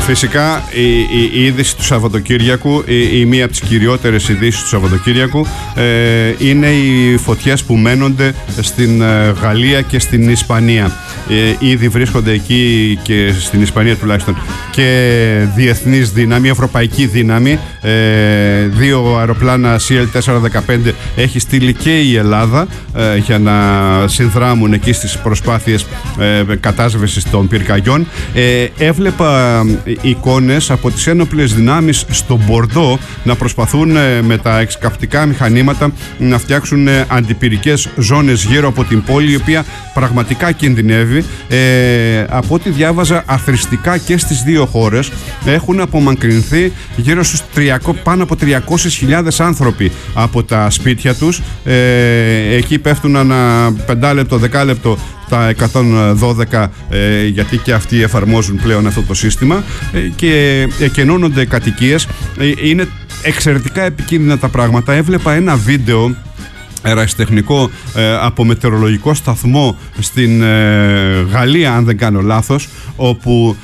Φυσικά η είδηση του Σαββατοκύριακου, η μία από τις κυριότερες ειδήσεις του Σαββατοκύριακου, είναι οι φωτιές που μένονται στην Γαλλία και στην Ισπανία. Ήδη βρίσκονται εκεί και στην Ισπανία τουλάχιστον και διεθνής δύναμη, ευρωπαϊκή δύναμη. 2 αεροπλάνα CL-415 έχει στείλει και η Ελλάδα για να συνδράμουν εκεί στις προσπάθειες κατάσβεσης των πυρκαγιών. Έβλεπα εικόνες από τις ένοπλες δυνάμεις στο Μπορντό να προσπαθούν με τα εξκαυτικά μηχανήματα να φτιάξουν αντιπυρικές ζώνες γύρω από την πόλη, η οποία πραγματικά κινδυνεύει. Από ό,τι διάβαζα, αθροιστικά και στις δύο χώρες έχουν απομακρυνθεί γύρω στους πάνω από 300.000 άνθρωποι από τα σπίτια τους. Εκεί πέφτουν ανά 5 λεπτό, 10 λεπτό τα 112, γιατί και αυτοί εφαρμόζουν πλέον αυτό το σύστημα, και εκενώνονται κατοικίες. Είναι εξαιρετικά επικίνδυνα τα πράγματα. Έβλεπα ένα βίντεο ερασιτεχνικό από μετεωρολογικό σταθμό στην Γαλλία, αν δεν κάνω λάθος, όπου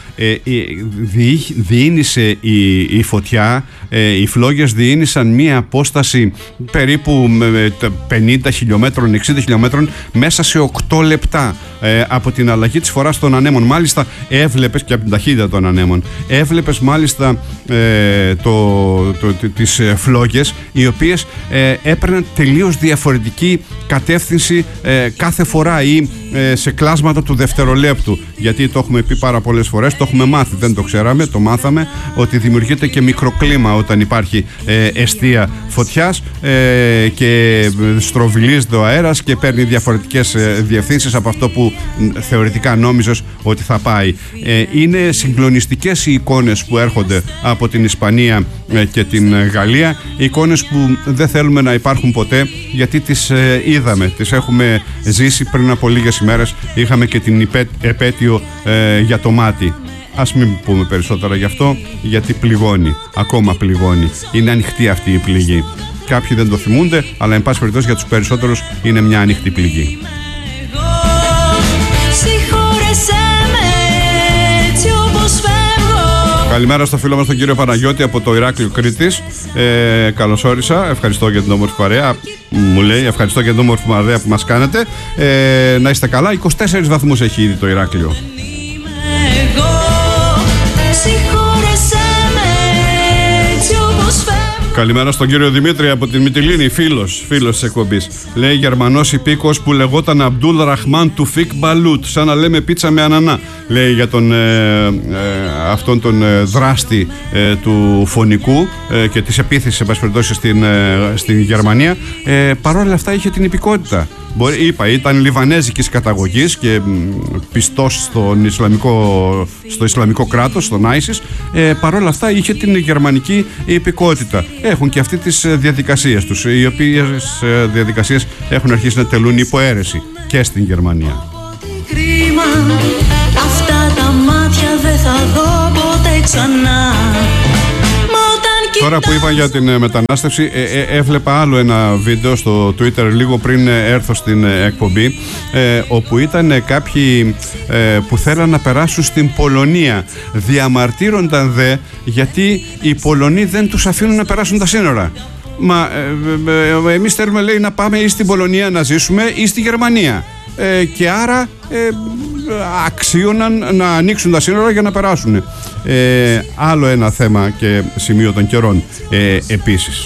διήνυσε η φωτιά. Οι φλόγες διήνυσαν μία απόσταση περίπου 50 χιλιόμετρων, 60 χιλιόμετρων μέσα σε 8 λεπτά από την αλλαγή της φοράς των ανέμων. Μάλιστα έβλεπες, και από την ταχύτητα των ανέμων, έβλεπες μάλιστα τις φλόγες, οι οποίες έπαιρναν τελείως διαφορετική κατεύθυνση κάθε φορά, ή σε κλάσματα του δευτερολέπτου. Γιατί το έχουμε πει πάρα πολλές φορές, το έχουμε μάθει, δεν το ξέραμε, το μάθαμε, ότι δημιουργείται και μικροκλίμα όταν υπάρχει εστία φωτιάς και στροβιλίζεται ο αέρας και παίρνει διαφορετικές διευθύνσεις από αυτό που θεωρητικά νόμιζες ότι θα πάει. Είναι συγκλονιστικές οι εικόνες που έρχονται από την Ισπανία και την Γαλλία, εικόνες που δεν θέλουμε να υπάρχουν ποτέ, γιατί τις είδαμε, τις έχουμε ζήσει πριν από λίγες ημέρες. Είχαμε και την επέτειο για το μάτι. Ας μην πούμε περισσότερα γι' αυτό, γιατί πληγώνει, ακόμα πληγώνει. Είναι ανοιχτή αυτή η πληγή. Κάποιοι δεν το θυμούνται, αλλά εν πάση περιπτώσει για τους περισσότερους είναι μια ανοιχτή πληγή. Καλημέρα στο φίλο μας τον κύριο Παναγιώτη από το Ηράκλειο Κρήτης. Καλώς όρισα. Ευχαριστώ για την όμορφη παρέα. Μου λέει, ευχαριστώ για την όμορφη παρέα που μας κάνετε. Να είστε καλά. 24 βαθμούς έχει ήδη το Ηράκλειο. Καλημέρα στον κύριο Δημήτρη από την Μυτιλήνη, φίλος της εκπομπής. Λέει, Γερμανός υπήκος που λεγόταν Αμπτούλ Ραχμάν Τουφίκ Μπαλούτ, σαν να λέμε πίτσα με ανανά. Λέει για αυτόν τον δράστη του φωνικού και της επίθεσης, σε πάση περιπτώσει, στην Γερμανία. Παρόλα αυτά είχε την υπηκότητα. Ήταν λιβανέζικης καταγωγής και πιστός στο Ισλαμικό κράτος, στον ISIS. Παρόλα αυτά είχε την γερμανική υπηκότητα. Έχουν και αυτοί τις διαδικασίες τους, οι οποίες διαδικασίες έχουν αρχίσει να τελούν υποαίρεση και στην Γερμανία. Κρίμα, αυτά τα μάτια δεν θα δω ποτέ ξανά. Τώρα που είπα για την μετανάστευση, έβλεπα άλλο ένα βίντεο στο Twitter λίγο πριν έρθω στην εκπομπή, όπου ήταν κάποιοι που θέλαν να περάσουν στην Πολωνία. Διαμαρτύρονταν δε γιατί οι Πολωνοί δεν τους αφήνουν να περάσουν τα σύνορα. Μα εμείς θέλουμε, λέει, να πάμε ή στην Πολωνία να ζήσουμε ή στη Γερμανία. Και άρα αξίωναν να ανοίξουν τα σύνορα για να περάσουν. Άλλο ένα θέμα και σημείο των καιρών επίσης.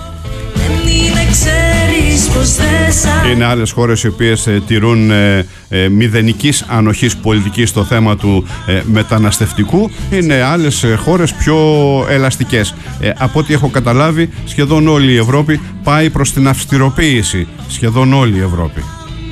Είναι άλλες χώρες οι οποίες τηρούν μηδενικής ανοχής πολιτικής στο θέμα του μεταναστευτικού. Είναι άλλες χώρες πιο ελαστικές. Από ό,τι έχω καταλάβει, σχεδόν όλη η Ευρώπη πάει προς την αυστηροποίηση. Σχεδόν όλη η Ευρώπη.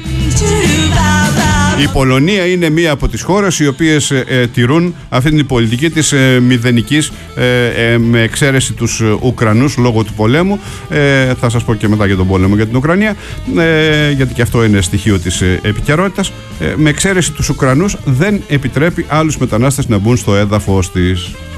Η Πολωνία είναι μία από τις χώρες οι οποίες τηρούν αυτή την πολιτική της μηδενικής, με εξαίρεση τους Ουκρανούς λόγω του πολέμου. Θα σας πω και μετά για τον πόλεμο για την Ουκρανία, γιατί και αυτό είναι στοιχείο της επικαιρότητας. Με εξαίρεση τους Ουκρανούς δεν επιτρέπει άλλους μετανάστες να μπουν στο έδαφος της.